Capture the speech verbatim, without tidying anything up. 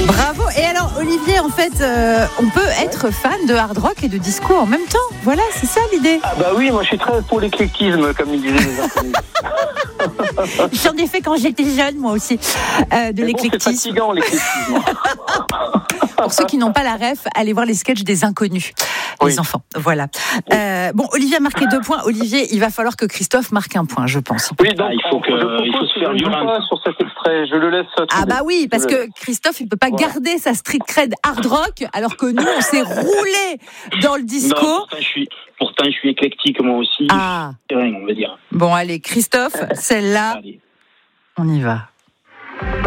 Bravo. Et alors, Olivier, en fait, euh, on peut être fan de hard rock et de disco en même temps. Voilà, c'est ça l'idée. Ah bah oui, moi je suis très pour l'éclectisme, comme ils disaient les inconnus. J'en ai fait quand j'étais jeune, moi aussi, euh, de Mais l'éclectisme. Bon, c'est fatigant, l'éclectisme. Pour ceux qui n'ont pas la ref, allez voir les sketchs des inconnus, Oui. les enfants. Voilà. Euh, bon, Olivier a marqué deux points. Olivier, il va falloir que Christophe marque un point, je pense. Oui, donc Ah, il faut que- je propose il faut se que faire je ne du joue run. pas sur cet extrait, je le laisse. Ah bah oui, parce Je le que Christophe, il peut pas Voilà. garder sa street cred hard rock, alors que nous, on s'est roulé dans le disco. Non, pourtant, je suis, pourtant, je suis éclectique, moi aussi. Ah, C'est rien, on va dire. bon, allez, Christophe, celle-là, Allez. on y va.